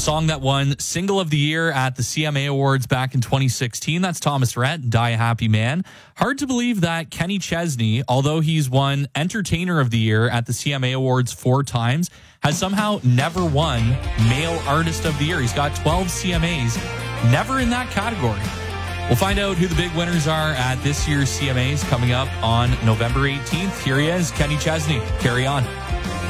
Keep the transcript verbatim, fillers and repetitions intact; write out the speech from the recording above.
song that won Single of the Year at the C M A Awards back in twenty sixteen. That's Thomas Rhett, Die a Happy Man. Hard to believe that Kenny Chesney, although he's won Entertainer of the Year at the C M A Awards four times, has somehow never won Male Artist of the Year. He's got twelve C M As, never in that category. We'll find out who the big winners are at this year's C M As coming up on November eighteenth. Here he is, Kenny Chesney. Carry on.